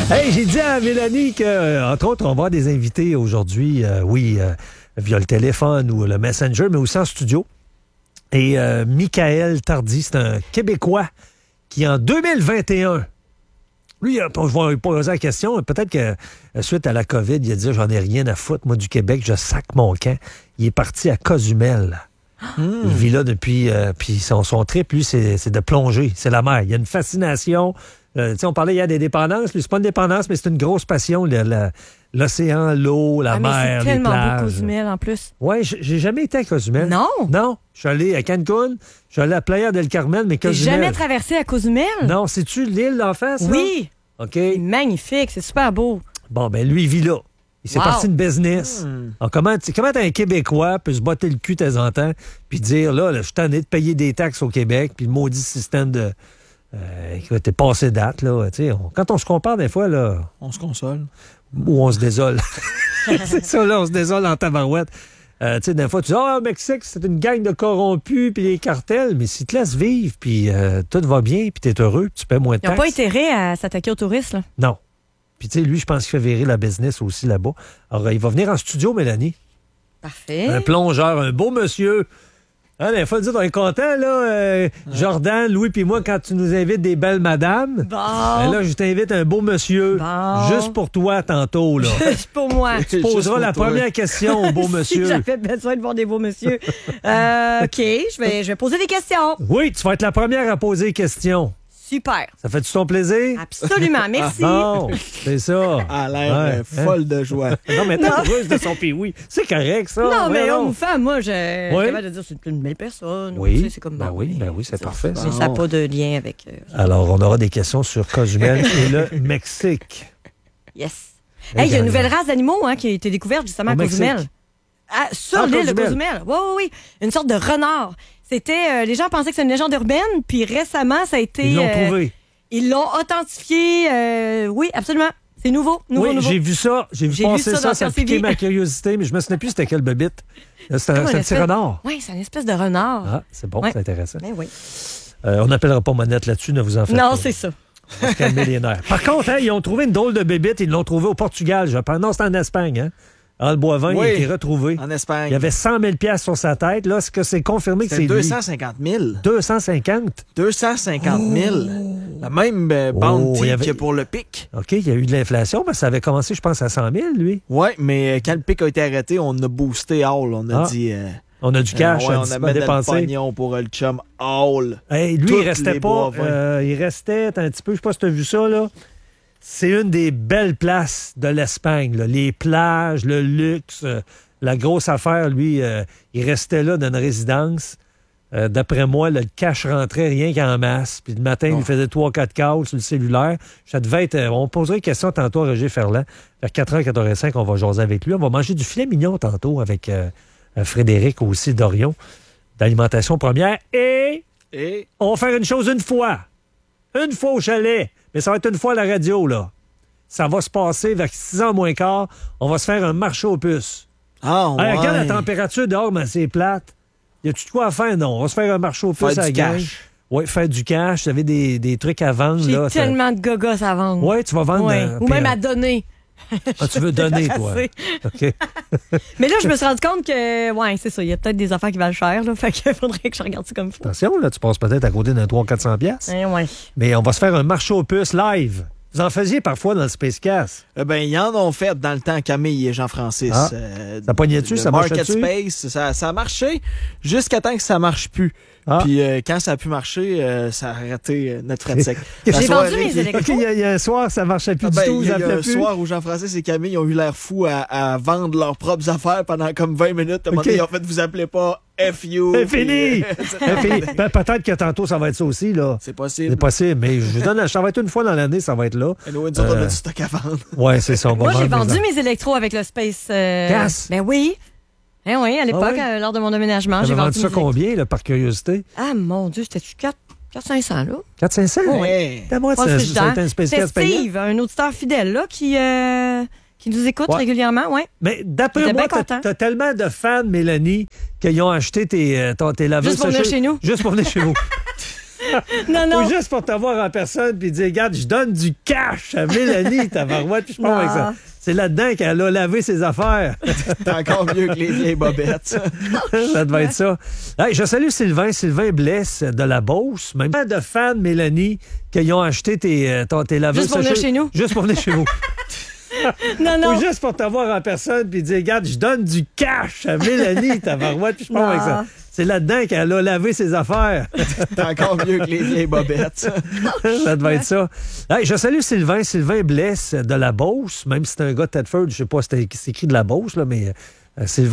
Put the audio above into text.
Hey, j'ai dit à Mélanie que, entre autres, on va avoir des invités aujourd'hui, via le téléphone ou le Messenger, mais aussi en studio. Et Michael Tardy, c'est un Québécois qui, en 2021, lui, je vais lui poser la question, peut-être que suite à la COVID, il a dit « J'en ai rien à foutre, moi, du Québec, je sac mon camp ». Il est parti à Cozumel. Il vit là depuis... puis son trip, lui, c'est de plonger, c'est la mer. Il y a une fascination... on parlait hier des dépendances. Lui, c'est pas une dépendance, mais c'est une grosse passion. L'océan, l'eau, la mer, c'est tellement les plages. beau Cozumel, en plus. Oui, j'ai jamais été à Cozumel. Non? Non. Je suis allé à Cancun, je suis allé à Playa del Carmen, mais T'as Cozumel... jamais traversé à Cozumel? Non, c'est-tu l'île d'en face? Là? Oui. OK. C'est magnifique, c'est super beau. Bon, ben lui, il vit là. Il s'est parti une business. Alors, comment un Québécois peut se botter le cul de temps en temps puis dire, là, je suis tanné de payer des taxes au Québec, puis le maudit système de... t'es passé date, là. Quand on se compare des fois, là... On se console. Ou on se désole. C'est ça, là, on se désole en tabarouette. Des fois, tu dis, Mexique, c'est une gang de corrompus, puis des cartels, mais s'ils te laissent vivre, puis tout va bien, puis t'es heureux, puis tu paies moins de Ils n'ont taxes. pas intérêt à s'attaquer aux touristes, là. Non. Puis, lui, je pense qu'il fait virer la business aussi là-bas. Alors, il va venir en studio, Mélanie. Parfait. Un plongeur, un beau monsieur. Il faut le dire, on est content, là. Jordan, Louis puis moi, quand tu nous invites des belles madames. Bon. Là, je t'invite un beau monsieur. Bon. Juste pour toi, tantôt, là. Juste pour moi. Tu poseras la première question au beau monsieur. Si j'avais besoin de voir des beaux monsieur. OK, je vais poser des questions. Oui, tu vas être la première à poser des questions. Super. Ça fait-tu ton plaisir? Absolument, merci. Bon, c'est ça. Elle a l'air folle de joie. Non, mais t'es heureuse de son pays, oui. C'est correct, ça. Non, mais voyons. homme ou femme, moi, je suis capable de dire c'est une belle personne. Oui, c'est comme ben oui, c'est parfait. Mais ça n'a pas de lien avec... Alors, on aura des questions sur Cozumel et le Mexique. Yes. Hey, il y a une nouvelle race d'animaux qui a été découverte justement à Cozumel. Sur l'île de Cozumel. Oui. Une sorte de renard. C'était... les gens pensaient que c'était une légende urbaine, puis récemment, ça a été... Ils l'ont trouvé. Ils l'ont authentifié. Oui, absolument. C'est nouveau. J'ai vu ça. J'ai vu passer ça. Ça a piqué ma curiosité, mais je me souviens plus c'était quelle bébite. C'est un petit renard. Oui, c'est une espèce de renard. Ah, c'est bon, c'est intéressant. Ben oui. On n'appellera pas Monette là-dessus, ne vous en faites pas. Non, c'est ça. On va se calmer les nerfs. Par contre, ils ont trouvé une drôle de bébite. Ils l'ont trouvé au Portugal, je pense. Non, c'était en Espagne. Hein? Le Boivin, il a été retrouvé. En Espagne. Il y avait 100 000 sur sa tête. Là, est-ce que c'est confirmé que c'est lui? 250 000. 250? 250 000. La même bounty que pour le pic. OK, il y a eu de l'inflation, parce que ça avait commencé, je pense, à 100 000, lui. Oui, mais quand le pic a été arrêté, on a boosté Hall. On a dit... on a du cash, on a mis dépensé. le pognon pour le chum Hall. Hey, lui, il restait pas... il restait un petit peu... Je sais pas si tu as vu ça, là. C'est une des belles places de l'Espagne. Là. Les plages, le luxe, la grosse affaire, lui, il restait là dans une résidence. D'après moi, le cash rentrait rien qu'en masse. Puis le matin, il lui faisait 3-4 calls sur le cellulaire. Ça devait être... on poserait une question tantôt à Roger Ferland. Vers 4h85, on va jaser avec lui. On va manger du filet mignon tantôt avec Frédéric aussi d'Orion, d'Alimentation Première. Et on va faire une chose une fois. Une fois au chalet. Mais ça va être une fois à la radio, là. Ça va se passer vers 6h moins quart. On va se faire un marché aux puces. Regarde la température dehors, mais c'est plate. Y a-tu de quoi à faire? Non. On va se faire un marché aux puces à la gang. Oui, faire du cash. Vous avez des trucs à vendre. J'ai tellement de gogos à vendre. Oui, tu vas vendre. Ou même à donner. Tu veux donner, toi? OK. Mais là, je me suis rendu compte que, c'est ça, il y a peut-être des affaires qui valent cher, là. Fait qu'il faudrait que je regarde ça comme faut. Attention, là, tu passes peut-être à côté d'un 300-400$. Ouais. Mais on va se faire un marché aux puces live. Vous en faisiez parfois dans le Spacecast. Ils en ont fait dans le temps, Camille et Jean-Francis. Ça pognait-tu? Ça marchait-tu? Market Space, ça a marché jusqu'à temps que ça marche plus. Puis quand ça a pu marcher, ça a arrêté notre frais de sec. J'ai vendu mes électros. Il y a un soir, ça marchait plus du tout. Il y a un soir où Jean-Francis et Camille ont eu l'air fous à vendre leurs propres affaires pendant comme 20 minutes. À un moment donné, ils ont fait, vous appelez pas FU. C'est fini! Peut-être que tantôt, ça va être ça aussi, là. C'est possible. C'est possible, mais je vous donne, ça va être une fois dans l'année, ça va être là. Et nous, on a du stock à vendre. Oui, c'est ça. Moi, j'ai vendu mes électros avec le Space... Gas? Ben oui. Oui, à l'époque, lors de mon déménagement, j'ai vendu ça combien, là, par curiosité? Ah, mon Dieu, c'était-tu 400-500, là? 400-500? Oui. C'était un Spacecast Steve, un auditeur fidèle, là, qui nous écoute régulièrement, oui. Mais d'après moi, t'as tellement de fans, Mélanie, qu'ils ont acheté tes laveuses. Juste pour venir chez nous. Juste pour venir chez vous. Non. Ou juste pour te voir en personne puis dire, regarde, je donne du cash à Mélanie, tabarouette, puis je pars avec ça. C'est là-dedans qu'elle a lavé ses affaires. C'est encore mieux que les vieilles bobettes. Ça devait être ça. Hey, je salue Sylvain Blesse de la Beauce. Même de fans, Mélanie, qui ont acheté tes laveuses. Juste pour venir chez nous. Juste pour venir chez vous. Non. Ou juste pour te voir en personne puis dire, regarde, je donne du cash à Mélanie, tabarouette, puis je pars avec ça. C'est là-dedans qu'elle a lavé ses affaires. C'est encore mieux que les vieilles bobettes. Ça devait être ça. Hey, je salue Sylvain Blesse de la Beauce. Même si c'est un gars de Thetford, je sais pas si c'est écrit de la Beauce, là, mais Sylvain